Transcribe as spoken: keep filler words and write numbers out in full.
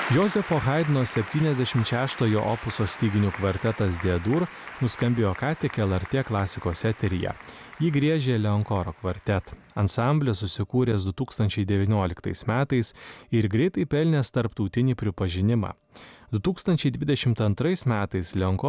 Jozefo Haidno septyniasdešimt šeštojo opuso styginių kvartetas D-dur nuskambėjo ką tik L R T klasikos eteryje. Jį griežė Leonkoro kvartet. Ansamblis susikūręs du tūkstančiai devynioliktais metais ir greitai pelnęs tarptautinį pripažinimą. du tūkstančiai dvidešimt antrais metais Leonkoro